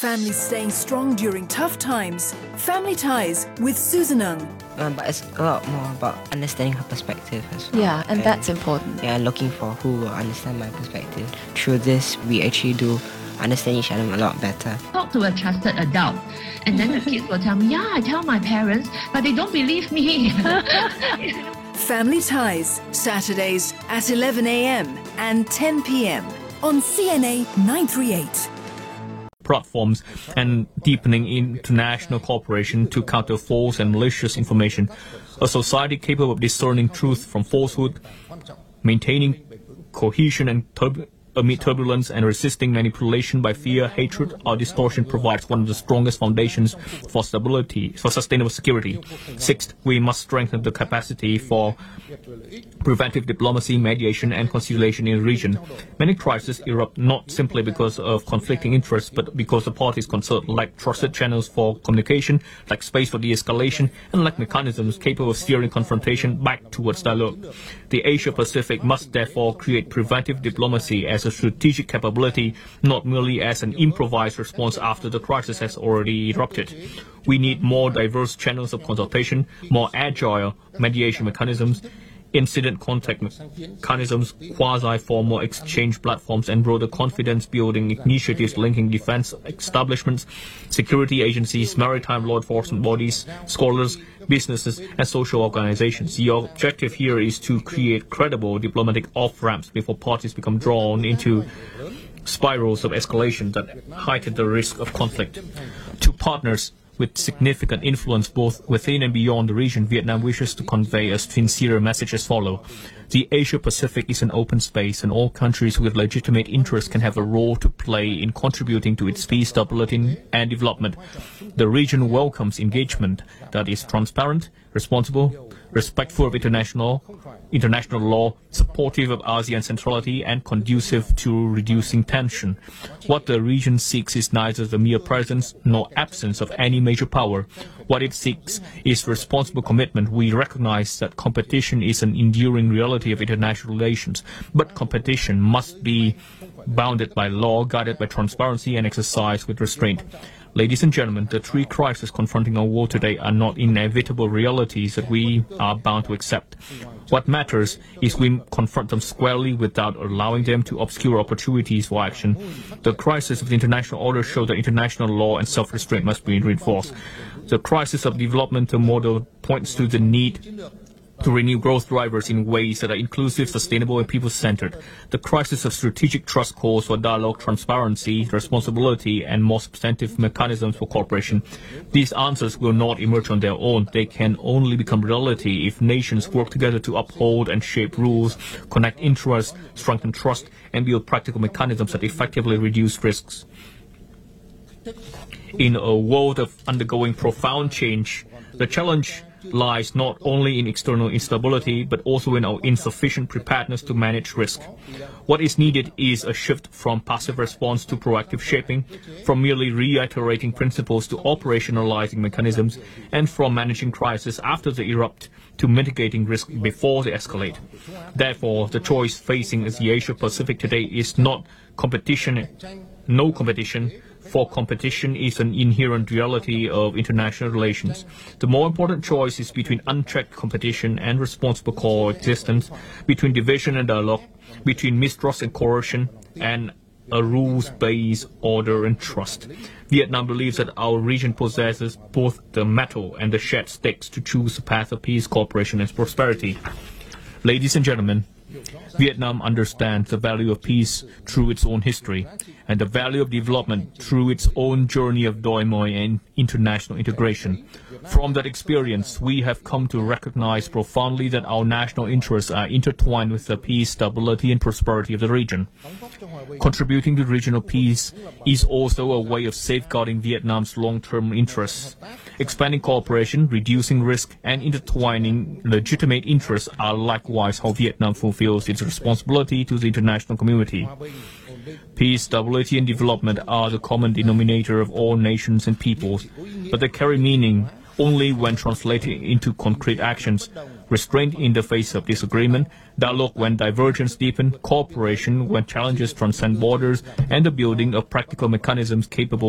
Families staying strong during tough times. Family Ties with Susan Ng. But it's a lot more about understanding her perspective as well. Yeah, and that's important. Yeah, looking for who will understand my perspective. Through this, we actually do understand each other a lot better. Talk to a trusted adult, and then the kids will tell me, yeah, I tell my parents, but they don't believe me. Family Ties, Saturdays at 11 a.m. and 10 p.m. on CNA 938. Platforms and deepening international cooperation to counter false and malicious information. A society capable of discerning truth from falsehood, maintaining cohesion and amid turbulence and resisting manipulation by fear, hatred, or distortion provides one of the strongest foundations for stability, for sustainable security. Sixth, we must strengthen the capacity for preventive diplomacy, mediation, and conciliation in the region. Many crises erupt not simply because of conflicting interests, but because the parties concerned lack trusted channels for communication, lack space for de-escalation, and lack mechanisms capable of steering confrontation back towards dialogue. The Asia-Pacific must therefore create preventive diplomacy as a strategic capability, not merely as an improvised response after the crisis has already erupted. We need more diverse channels of consultation, more agile mediation mechanisms, incident contact mechanisms, quasi-formal exchange platforms, and broader confidence-building initiatives linking defense establishments, security agencies, maritime law enforcement bodies, scholars, businesses, and social organizations. The objective here is to create credible diplomatic off-ramps before parties become drawn into spirals of escalation that heighten the risk of conflict. To partners with significant influence both within and beyond the region, Vietnam wishes to convey a sincere message as follows. The Asia-Pacific is an open space, and all countries with legitimate interests can have a role to play in contributing to its peace, stability, and development. The region welcomes engagement that is transparent, responsible, respectful of international law, supportive of ASEAN centrality, and conducive to reducing tension. What the region seeks is neither the mere presence nor absence of any major power. What it seeks is responsible commitment. We recognize that competition is an enduring reality of international relations, but competition must be bounded by law, guided by transparency, and exercised with restraint. Ladies and gentlemen, the three crises confronting our world today are not inevitable realities that we are bound to accept. What matters is we confront them squarely without allowing them to obscure opportunities for action. The crisis of the international order show that international law and self-restraint must be reinforced. The crisis of developmental model points to the need to renew growth drivers in ways that are inclusive, sustainable, and people-centered. The crisis of strategic trust calls for dialogue, transparency, responsibility, and more substantive mechanisms for cooperation. These answers will not emerge on their own. They can only become reality if nations work together to uphold and shape rules, connect interests, strengthen trust, and build practical mechanisms that effectively reduce risks. In a world of undergoing profound change, the challenge lies not only in external instability, but also in our insufficient preparedness to manage risk. What is needed is a shift from passive response to proactive shaping, from merely reiterating principles to operationalizing mechanisms, and from managing crises after they erupt to mitigating risk before they escalate. Therefore, the choice facing the Asia-Pacific today is not competition, no competition, for competition is an inherent reality of international relations. The more important choice is between unchecked competition and responsible coexistence, between division and dialogue, between mistrust and coercion, and a rules-based order and trust. Vietnam believes that our region possesses both the mettle and the shared stakes to choose a path of peace, cooperation, and prosperity. Ladies and gentlemen, Vietnam understands the value of peace through its own history and the value of development through its own journey of Doi Moi and international integration. From that experience, we have come to recognize profoundly that our national interests are intertwined with the peace, stability, and prosperity of the region. Contributing to regional peace is also a way of safeguarding Vietnam's long-term interests. Expanding cooperation, reducing risk, and intertwining legitimate interests are likewise how Vietnam fulfills its responsibility to the international community. Peace, stability, and development are the common denominator of all nations and peoples, but they carry meaning only when translated into concrete actions. Restraint in the face of disagreement, dialogue when divergence deepen, cooperation when challenges transcend borders, and the building of practical mechanisms capable